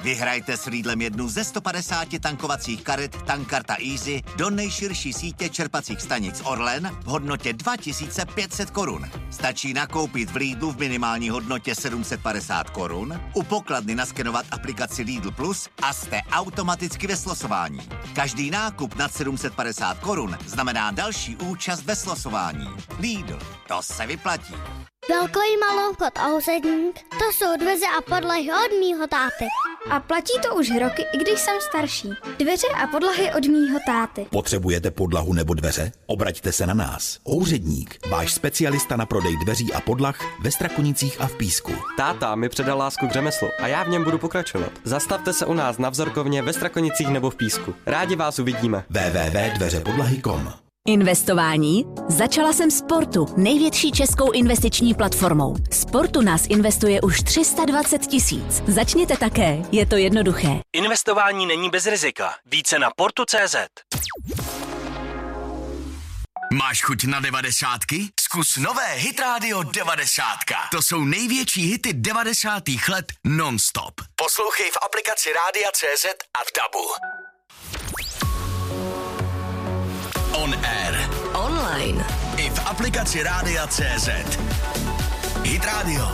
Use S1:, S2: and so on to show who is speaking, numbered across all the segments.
S1: Vyhrajte s Lidlem jednu ze 150 tankovacích karet Tankkarta Easy do nejširší sítě čerpacích stanic Orlen v hodnotě 2500 korun. Stačí nakoupit v Lidlu v minimální hodnotě 750 korun, u pokladny naskenovat aplikaci Lidl Plus a jste automaticky ve slosování. Každý nákup nad 750 korun znamená další účast ve slosování. Lidl, to se vyplatí.
S2: Velký maloobchod a Úředník, to jsou dveře a podlahy od mýho táty.
S3: A platí to už roky, i když jsem starší. Dveře a podlahy od mýho táty.
S4: Potřebujete podlahu nebo dveře? Obraťte se na nás. Úředník, váš specialista na prodej dveří a podlah ve Strakonicích a v Písku.
S5: Táta mi předal lásku k řemeslu a já v něm budu pokračovat. Zastavte se u nás na vzorkovně ve Strakonicích nebo v Písku. Rádi vás uvidíme.
S4: www.dveřepodlahy.com.
S6: Investování? Začala jsem Sportu, největší českou investiční platformou. Sportu nás investuje už 320 000. Začněte také, je to jednoduché.
S7: Investování není bez rizika. Více na portu.cz.
S8: Máš chuť na 90ky? Zkus nové Hit Radio 90. To jsou největší hity 90. let non-stop. Poslouchej v aplikaci Rádia CZ a v DABu. On air.
S9: Online.
S8: I v aplikaci Rádia CZ. Hit Radio.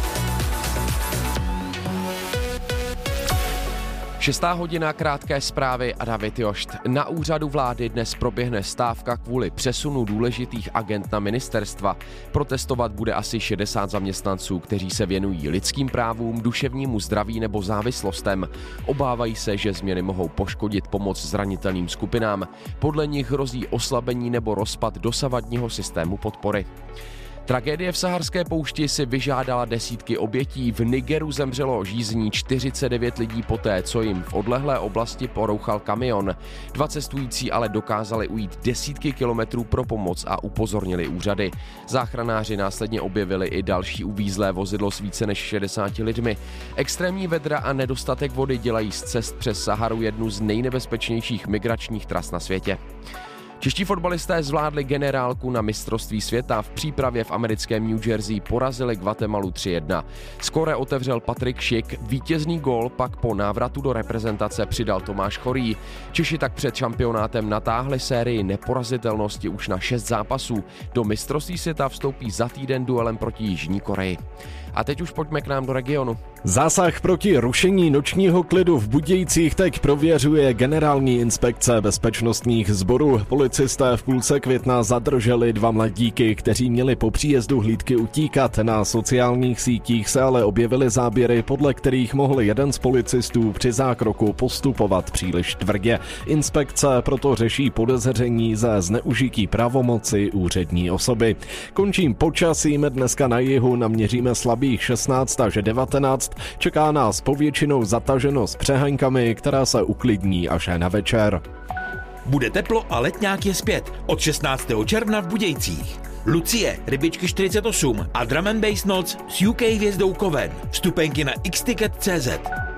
S10: 6. hodina, krátké zprávy a David Jošt. Na úřadu vlády dnes proběhne stávka kvůli přesunu důležitých agent na ministerstva. Protestovat bude asi 60 zaměstnanců, kteří se věnují lidským právům, duševnímu zdraví nebo závislostem. Obávají se, že změny mohou poškodit pomoc zranitelným skupinám. Podle nich hrozí oslabení nebo rozpad dosavadního systému podpory. Tragédie v saharské poušti si vyžádala desítky obětí. V Nigeru zemřelo žízní 49 lidí poté, co jim v odlehlé oblasti porouchal kamion. 2 cestující ale dokázali ujít desítky kilometrů pro pomoc a upozornili úřady. Záchranáři následně objevili i další uvízlé vozidlo s více než 60 lidmi. Extrémní vedra a nedostatek vody dělají z cest přes Saharu jednu z nejnebezpečnějších migračních tras na světě. Čeští fotbalisté zvládli generálku na mistrovství světa. V přípravě v americkém New Jersey porazili Guatemalu 3-1. Skóre otevřel Patrik Šik, vítězný gól pak po návratu do reprezentace přidal Tomáš Chorý. Češi tak před šampionátem natáhli sérii neporazitelnosti už na 6 zápasů. Do mistrovství světa vstoupí za týden duelem proti Jižní Koreji. A teď už pojďme k nám do regionu.
S11: Zásah proti rušení nočního klidu v Budějcích teď prověřuje Generální inspekce bezpečnostních sborů. Policisté v půlce května zadrželi 2 mladíky, kteří měli po příjezdu hlídky utíkat. Na sociálních sítích se ale objevily záběry, podle kterých mohl jeden z policistů při zákroku postupovat příliš tvrdě. Inspekce proto řeší podezření ze zneužití pravomoci úřední osoby. Končím počasím, dneska na jihu naměříme slabých 16 až 19. Čeká nás povětšinou zataženo s přeháňkami, která se uklidní až na večer.
S4: Bude teplo a letňák je zpět. Od 16. června v Budějcích. Lucie, Rybičky 48 a Drum & Bass Noc s UK hvězdou Koven. Vstupenky na xticket.cz.